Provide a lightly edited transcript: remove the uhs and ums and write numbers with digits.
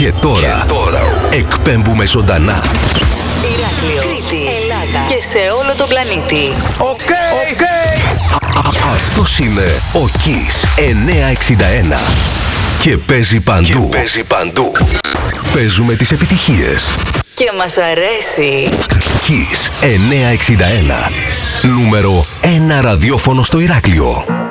Και τώρα εκπέμπουμε ζωντανά. Ηράκλειο, Κρήτη, Ελλάδα και σε όλο τον πλανήτη. Οκ. Αυτός είναι ο Kiss 961 και παίζει παντού. Παίζουμε τις επιτυχίες Και μας αρέσει. Kiss 961, νούμερο 1 ραδιόφωνο στο Ηράκλειο.